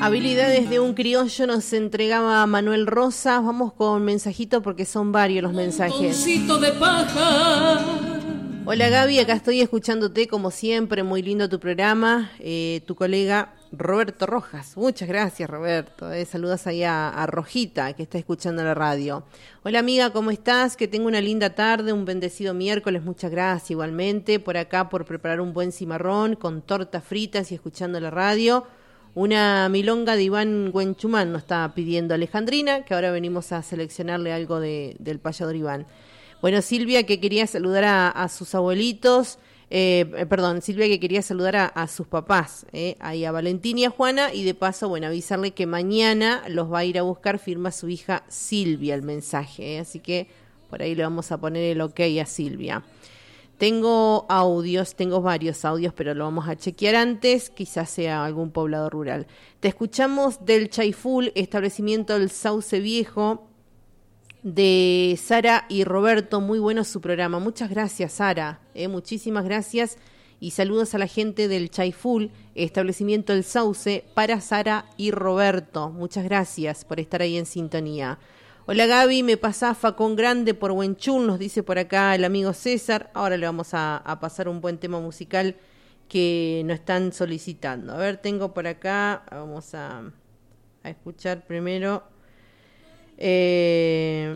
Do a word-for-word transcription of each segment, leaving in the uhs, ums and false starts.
Habilidades de un criollo nos entregaba Manuel Rosas. Vamos con mensajito porque son varios los mensajes. De paja. Hola Gaby, acá estoy escuchándote como siempre, muy lindo tu programa. Eh, tu colega Roberto Rojas. Muchas gracias Roberto. Eh, saludas ahí a, a Rojita que está escuchando la radio. Hola amiga, ¿cómo estás? Que tenga una linda tarde, un bendecido miércoles. Muchas gracias igualmente. Por acá por preparar un buen cimarrón con tortas fritas y escuchando la radio. Una milonga de Iván Huenchumán nos está pidiendo Alejandrina, que ahora venimos a seleccionarle algo de, del payador Iván. Bueno, Silvia, que quería saludar a, a sus abuelitos, eh, perdón, Silvia, que quería saludar a, a sus papás, eh, ahí a Valentín y a Juana, y de paso, bueno, avisarle que mañana los va a ir a buscar, firma su hija Silvia el mensaje, eh, así que por ahí le vamos a poner el ok a Silvia. Tengo audios, tengo varios audios, pero lo vamos a chequear antes, quizás sea algún poblador rural. Te escuchamos del Chaiful, establecimiento del Sauce Viejo, de Sara y Roberto. Muy bueno su programa. Muchas gracias, Sara. Eh, muchísimas gracias y saludos a la gente del Chaiful, establecimiento del Sauce, para Sara y Roberto. Muchas gracias por estar ahí en sintonía. Hola Gaby, me pasás Facón Grande por Huenchul, nos dice por acá el amigo César. Ahora le vamos a, a pasar un buen tema musical que nos están solicitando. A ver, tengo por acá, vamos a, a escuchar primero. Eh,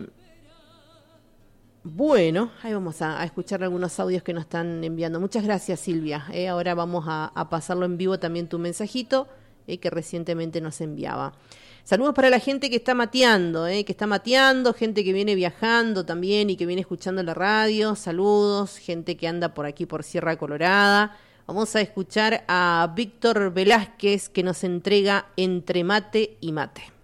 bueno, ahí vamos a, a escuchar algunos audios que nos están enviando. Muchas gracias Silvia. Eh, ahora vamos a, a pasarlo en vivo también tu mensajito eh, que recientemente nos enviaba. Saludos para la gente que está mateando, eh, que está mateando, gente que viene viajando también y que viene escuchando la radio. Saludos, gente que anda por aquí por Sierra Colorada. Vamos a escuchar a Víctor Velázquez que nos entrega Entre Mate y Mate.